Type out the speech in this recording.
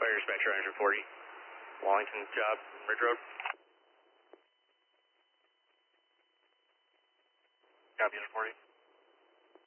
Fire dispatcher 140. Wallington's job, Ridge Road. Copy 140.